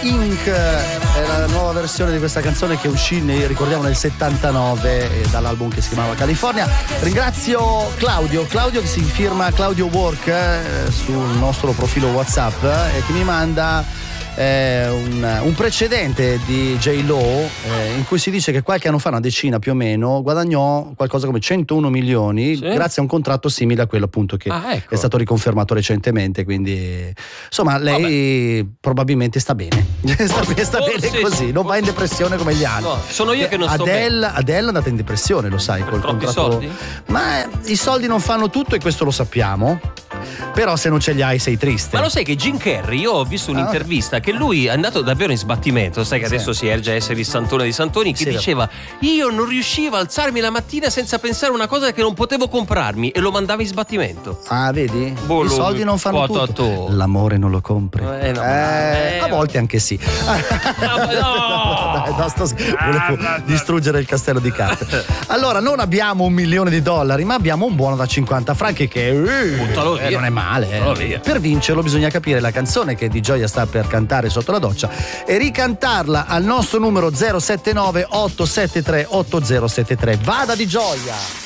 Inc. È la nuova versione di questa canzone che uscì, ricordiamo, nel 79 dall'album che si chiamava California. Ringrazio Claudio che si firma Claudio Work sul nostro profilo WhatsApp e che mi manda un precedente di J-Lo in cui si dice che qualche anno fa, una decina più o meno, guadagnò qualcosa come 101 milioni grazie a un contratto simile a quello appunto che è stato riconfermato recentemente, quindi insomma lei probabilmente sta bene sta bene così, non va in depressione come gli altri. Sono io che non sto bene. Adele è andata in depressione, lo sai, col contratto. Soldi? Ma i soldi non fanno tutto e questo lo sappiamo, però se non ce li hai sei triste. Ma lo sai che Jim Carrey, io ho visto un'intervista che lui è andato davvero in sbattimento, sai che adesso si erge a essere il santone di santoni, che diceva io non riuscivo a alzarmi la mattina senza pensare a una cosa che non potevo comprarmi e lo mandava in sbattimento. Vedi? I soldi non fanno tutto. L'amore non lo compri. A volte anche sì. Volevo distruggere il castello di carte. Allora, non abbiamo $1 milione, ma abbiamo un buono da 50 franchi che non è male. Per vincerlo bisogna capire la canzone che Di Gioia sta per cantare sotto la doccia e ricantarla al nostro numero 079 873 8073. Vada Di Gioia!